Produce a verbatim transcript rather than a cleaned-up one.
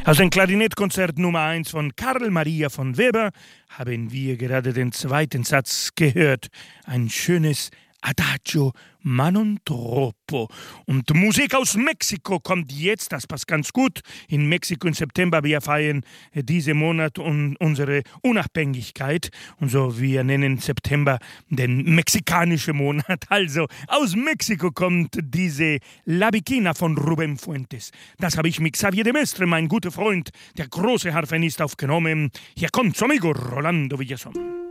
Aus dem Klarinettkonzert Nummer eins von Karl Maria von Weber haben wir gerade den zweiten Satz gehört. Ein schönes Adagio ma non troppo. Und Musik aus Mexiko kommt jetzt, das passt ganz gut. In Mexiko im September, wir feiern diesen Monat un- unsere Unabhängigkeit. Und so, wir nennen September den mexikanischen Monat. Also, aus Mexiko kommt diese La Bikina von Rubén Fuentes. Das habe ich mit Xavier de Mestre, mein guter Freund, der große Harfenist, aufgenommen. Hier kommt Amigo Rolando Villazón.